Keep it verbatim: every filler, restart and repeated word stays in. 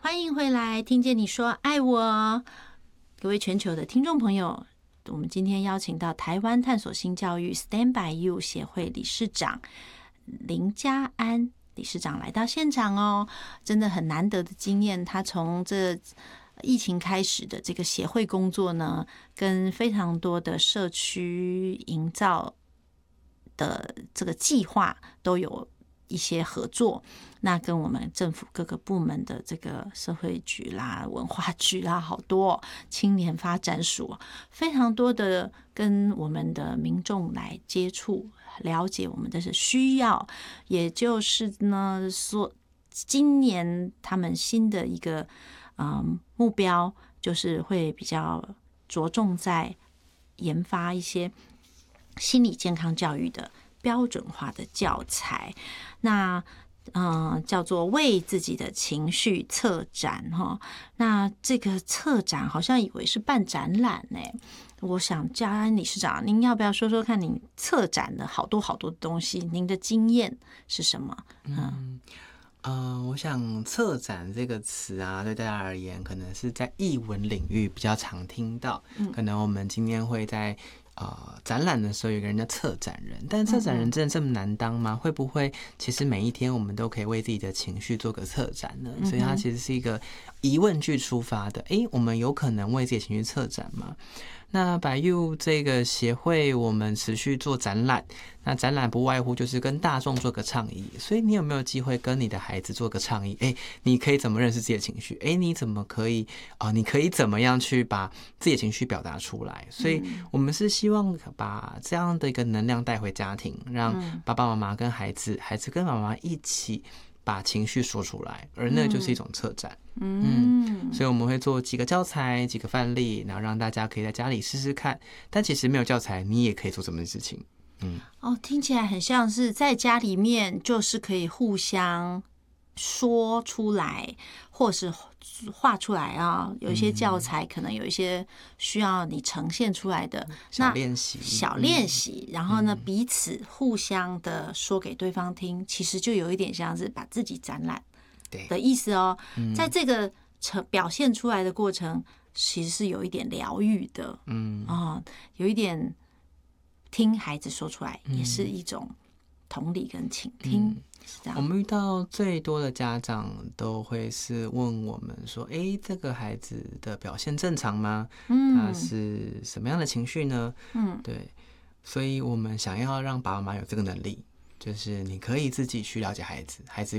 欢迎回来，听见你说爱我，各位全球的听众朋友，我们今天邀请到台湾探索新教育 Stand by You 协会理事长林嘉安理事长来到现场哦，真的很难得的经验。他从这疫情开始的这个协会工作呢，跟非常多的社区营造的这个计划都有一些合作，那跟我们政府各个部门的这个社会局啦、文化局啦，好多青年发展署，非常多的跟我们的民众来接触，了解我们的需要。也就是呢，说今年他们新的一个嗯目标，就是会比较着重在研发一些心理健康教育的标准化的教材，那嗯、呃，叫做为自己的情绪策展哈。那这个策展好像以为是办展览呢，我想嘉安理事长，您要不要说说看，您策展的好多好多的东西，您的经验是什么？嗯。 嗯呃，我想策展这个词啊，对大家而言，可能是在艺文领域比较常听到。嗯、可能我们今天会在呃展览的时候有个人叫策展人，但策展人真的这么难当吗？会不会其实每一天我们都可以为自己的情绪做个策展呢？所以它其实是一个疑问句出发的。诶，我们有可能为自己的情绪策展吗？那 By You 这个协会，我们持续做展览，那展览不外乎就是跟大众做个倡议，所以你有没有机会跟你的孩子做个倡议？哎，你可以怎么认识自己的情绪？哎，你怎么可以啊、呃？你可以怎么样去把自己的情绪表达出来？所以我们是希望把这样的一个能量带回家庭，让爸爸妈妈跟孩子，孩子跟妈妈一起把情绪说出来，而那就是一种策展。嗯，所以我们会做几个教材、几个范例，然后让大家可以在家里试试看。但其实没有教材，你也可以做这么件事情。嗯， 哦，听起来很像是在家里面，就是可以互相说出来，或是画出来啊。有一些教材可能有一些需要你呈现出来的小练习， 小练习，然后呢，彼此互相的说给对方听，其实就有一点像是把自己展览的意思哦。在这个表现出来的过程，其实是有一点疗愈的，嗯啊，有一点听孩子说出来，也是一种同理跟倾听。嗯， 我们遇到最多的家长都会是问我们说：“哎，这个孩子的表现正常吗？嗯，他是什么样的情绪呢？”嗯，对，所以我们想要让爸爸妈妈有这个能力，就是你可以自己去了解孩子，孩子